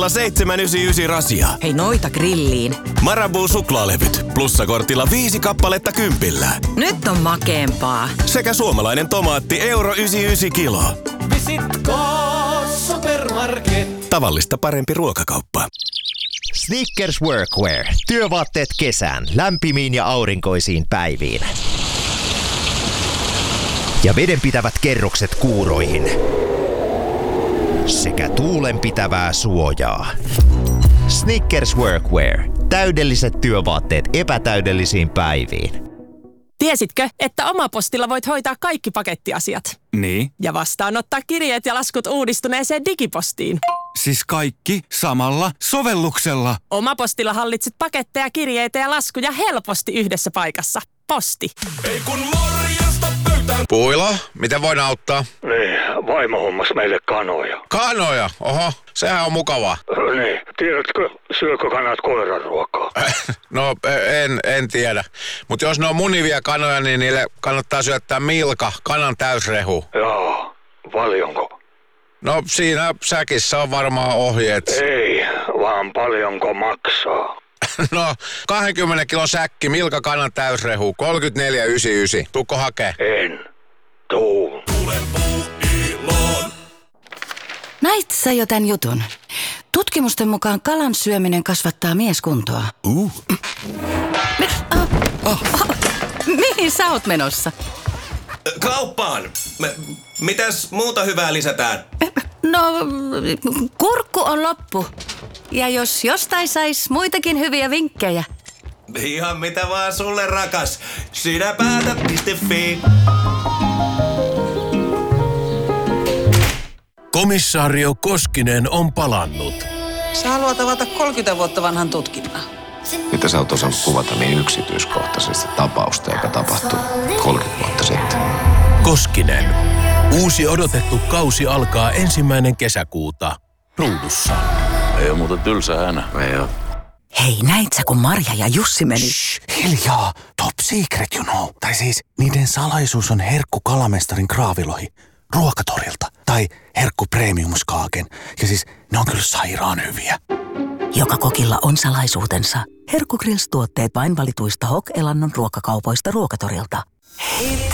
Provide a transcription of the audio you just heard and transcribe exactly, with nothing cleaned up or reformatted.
seitsemän yhdeksänkymmentäyhdeksän rasia. Hei, noita grilliin. Marabou suklaalevyt. Plussakortilla viisi kappaletta kympillä. Nyt on makeempaa. Sekä suomalainen tomaatti euro yhdeksänkymmentäyhdeksän kilo. Visitko supermarket? Tavallista parempi ruokakauppa. Snickers Workwear. Työvaatteet kesään, lämpimiin ja aurinkoisiin päiviin. Ja vedenpitävät kerrokset kuuroihin. Sekä tuulenpitävää suojaa. Snickers Workwear. Täydelliset työvaatteet epätäydellisiin päiviin. Tiesitkö, että Omapostilla voit hoitaa kaikki pakettiasiat? Niin. Ja vastaanottaa kirjeet ja laskut uudistuneeseen digipostiin. Siis kaikki samalla sovelluksella. Omapostilla hallitset paketteja, kirjeitä ja laskuja helposti yhdessä paikassa. Posti. Ei kun morjesta pöytään. Puilo, miten voin auttaa? Niin, vaimo hommas meille kanoja. Kanoja? Oho, sehän on mukavaa. Niin, tiedätkö, syökö kanat koiran ruokaa? No, en, en tiedä. Mutta jos ne on munivia kanoja, niin niille kannattaa syöttää Milka, kanan täysrehu. Joo, paljonko? No, siinä säkissä on varmaan ohjeet. Ei, vaan paljonko maksaa. No, kaksikymmentä kilon säkki, Milka kanan täysrehu, kolmekymmentäneljä yhdeksänkymmentäyhdeksän. Tuukko hakee? En. Tuu. Näit sä jo tän jutun? Tutkimusten mukaan kalan syöminen kasvattaa mieskuntoa. Uh. Me, oh, oh, oh. Mihin sä oot menossa? Kauppaan. M- mitäs muuta hyvää lisätään? No, kurkku on loppu. Ja jos jostain sais muitakin hyviä vinkkejä. Ihan mitä vaan sulle, rakas. Sinä päätät piste fi. Komissaario Koskinen on palannut. Sä haluat avata kolmekymmentä vuotta vanhan tutkinnan. Mitä sä oot osannut kuvata niin yksityiskohtaisesti tapausta, joka tapahtui kolmekymmentä vuotta sitten? Koskinen. Uusi odotettu kausi alkaa ensimmäinen kesäkuuta. Ruudussa. Ei oo muuta tylsä äänä. Ei oo. Hei, näit sä kun Marja ja Jussi meni? Shh, hiljaa. Top secret, you know. Tai siis, niiden salaisuus on herkku kalamestarin kraavilohi. Ruokatorilta. Tai herkku premiumskaaken. Ja siis, ne on kyllä sairaan hyviä. Joka kokilla on salaisuutensa. Herkku Grills-tuotteet vain valituista Hok-elannon ruokakaupoista Ruokatorilta. Hei.